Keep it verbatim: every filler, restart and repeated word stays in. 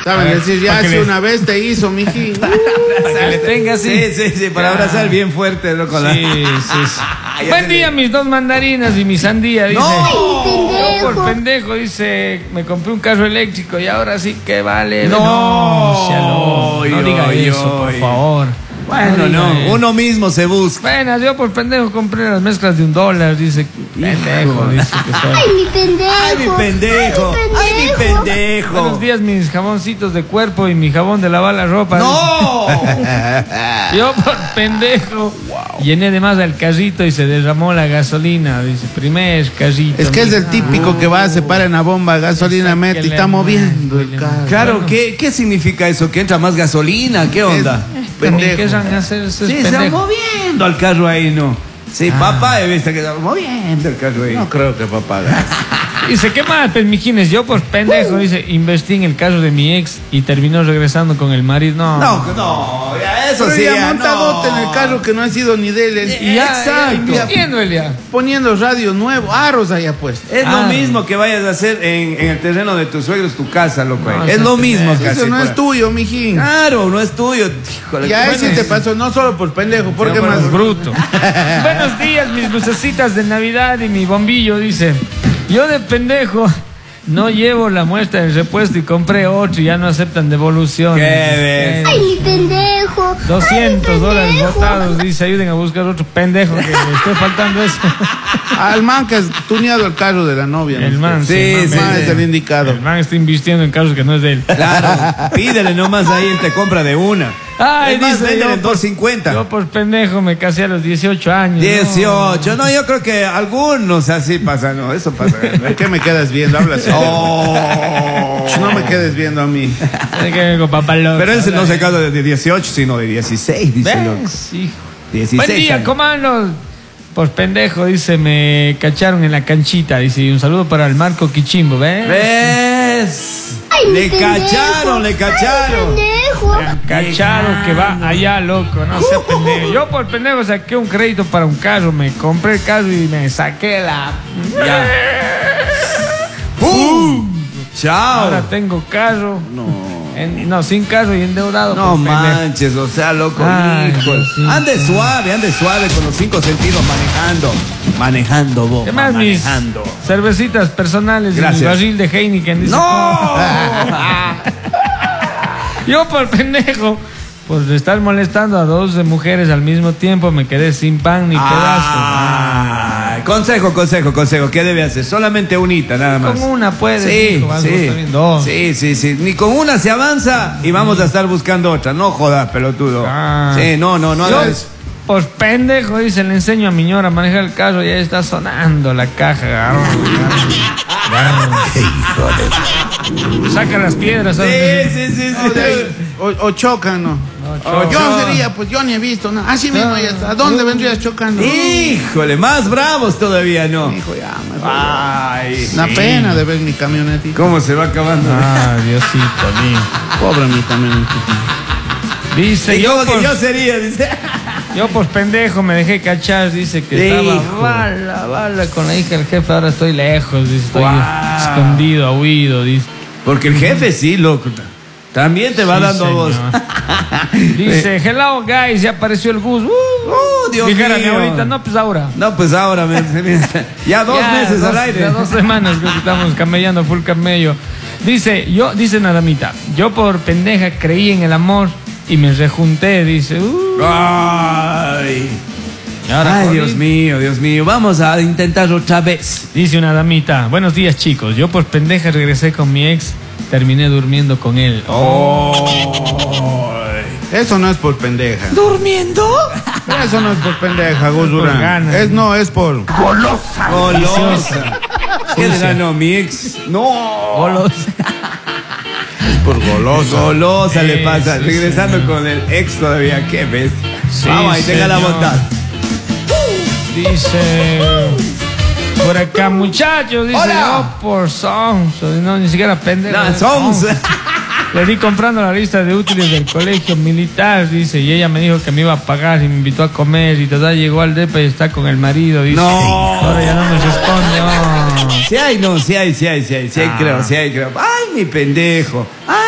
¿Sabes? Decir, ya hace una vez te hizo, mijín. Para que le tenga así. Sí, sí, sí, para abrazar bien fuerte, ¿no? Con la... Sí, sí, sí. Buen día, mis dos mandarinas y mi sandía, dice. ¡No! Yo por pendejo, dice, me compré un carro eléctrico y ahora sí que vale. No, no, no diga oy, eso, oy. por favor. Bueno, no, no, uno mismo se busca. Bueno, yo por pendejo compré las mezclas de un dólar, dice. Pendejo, dice que soy. Ay, mi pendejo. Ay, mi pendejo. Ay, mi pendejo. Buenos días, mis jaboncitos de cuerpo y mi jabón de lavar la ropa. ¡No! Yo por pendejo llené de más el carrito y se derramó la gasolina. Dice, primer carrito. Es que es el típico que va, se para en la bomba, gasolina mete y está moviendo el carro. Claro, ¿qué, ¿qué significa eso? ¿Que entra más gasolina? ¿Qué onda? Pendejo. ¿Qué van a hacer esos Sí, se va pendejos? moviendo el carro ahí, ¿no? Sí, Ah. papá he visto que se va moviendo el carro ahí. No creo que papá haga. Dice, ¿qué más, pues, mijines? Yo por pendejo, dice, invertí en el carro de mi ex y terminó regresando con el marido. No, No, no, ya eso Pero sí, ya ya montadote no. en el carro que no ha sido ni de él. Y ya, Exacto. ya, invirtiendo él ya. Poniendo radio nuevo, arroz allá puesto. Es Ah. lo mismo que vayas a hacer en, en el terreno de tus suegros, tu casa, loco. No, es eso lo es mismo que Eso hacer no por es ahí. tuyo, mijín. Claro, no es tuyo. Híjole, Ya qué ese bueno. te pasó, no solo por pendejo, porque por más Bruto. Buenos días, mis lucecitas de Navidad y mi bombillo, dice. Yo de pendejo no llevo la muestra del repuesto y compré otro y ya no aceptan devolución. Qué ves. Ay, mi pendejo. doscientos dólares pendejo. botados, dice, ayuden a buscar otro pendejo que le esté faltando eso. al man que has tuneado el carro de la novia. El ¿no? man, Sí, el El sí, man sí. es el indicado. El man está invirtiendo en carros que no es de él. Claro, pídele nomás ahí, él te compra de una. Ay, es más, dice, véndele yo en por- dos cincuenta. Yo por pendejo me casé a los dieciocho años. ¿no? dieciocho, no, yo creo que algunos así pasan, no, eso pasa. ¿De qué me quedas viendo? Habla serio. Oh. No me quedes viendo a mí. Es que vengo papalote. Pero él se- no se casó de dieciocho, sino de dieciséis, dice loco. ¿Ves? Hijo. dieciséis Buen día, años. comandos. Por pendejo, dice, me cacharon en la canchita. Dice, y un saludo para el Marco Quichimbo, ¿ves? ¿Ves? Ay, mi Le pendejo. cacharon, le Ay, cacharon. pendejo. Cacharo que va allá, loco, no sé, pendejo. Yo por pendejo saqué un crédito para un carro, me compré el carro y me saqué la... Ya. ¡Pum! Chao. Ahora tengo carro. No. En- no, sin carro y endeudado. No por pendejo. manches, o sea, loco, Ay, hijo. Diosito. Ande suave, ande suave con los cinco sentidos manejando. Manejando, vos. ¿Qué más, mis manejando. cervecitas personales y mi Gracias. barril de Heineken? Dice, ¡No! yo por pendejo, por estar molestando a dos mujeres al mismo tiempo, me quedé sin pan ni Ah, consejo, consejo, consejo. ¿Qué debe hacer? Solamente unita, nada más. pedazos. Con una puedes, Sí, hijo, vas sí. vos también, dos. sí, sí, sí. Ni con una se avanza y vamos a estar buscando otra. No jodas, pelotudo. Ah. Sí, no, no, no Yo, hagas. por pendejo, dice, le enseño a mi ñora a manejar el carro y ahí está sonando la caja. Saca las piedras. Sí, ¿sabes? sí, sí, O, de ahí, sí. o, o chocan, ¿no? chocan. Yo sería, pues yo ni he visto, ¿no? Así mismo ya está. ¿A dónde vendrías chocando? Híjole, más bravos todavía, ¿no? Hijo, ya, me voy. Ay, Una sí. pena de ver mi camionetita. ¿Cómo se va acabando? Ah, Diosito mío. Pobre mi camionetita. Dice, Sí, yo como que por, yo sería, dice. yo por pendejo me dejé cachar, dice que Hijo. estaba bala, bala con la hija del jefe, ahora estoy lejos, dice, estoy Guau. escondido, huido, dice. Porque el jefe sí, loco. También te va Sí, dando voz. señor. Dice, hello guys, ya apareció el bus. Uh, Oh, Dios dijera mi mío. abuelita, no, pues ahora. No, pues ahora, me- me- ya dos Ya, meses dos- al aire. ya dos semanas que estamos camellando full camello. Dice, yo, dice Nadamita, yo por pendeja creí en el amor y me rejunté, dice. Uh, Ay, y ahora Ay jodí. Dios mío, Dios mío. Vamos a intentar otra vez. Dice una damita, buenos días chicos, yo por pendeja regresé con mi ex, terminé durmiendo con él. Oh. Eso no es por pendeja. ¿Durmiendo? Eso no es por pendeja, Gus por Durán. ganas. Es, no, es por... Golosa. Golosa. ¿Qué le ganó mi ex? No. Bolos. Es por goloso. Golosa Sí, le pasa. sí, Regresando señor. con el ex todavía. Qué bestia. Sí, Vamos ahí, tenga la señor. bondad. Dice, por acá muchachos, dice, Hola. oh, por Sons, no, ni siquiera pendejo. No, de Sons. Le di comprando la lista de útiles del colegio militar, dice, y ella me dijo que me iba a pagar y me invitó a comer y total llegó al depa y está con el marido, dice. No. Ahora ya no me responde. Oh. Sí hay, no, sí hay, sí hay, sí hay, sí hay, creo, sí hay, creo. Ay, mi pendejo. Ay.